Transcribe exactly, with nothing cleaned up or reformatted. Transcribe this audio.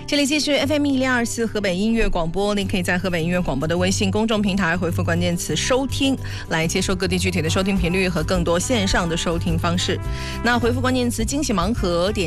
这里继续 F M 一零二四河北音乐广播，您可以在河北音乐广播的微信公众平台回复关键词收听，来接收各地具体的收听频率和更多线上的收听方式。那回复关键词惊喜盲盒点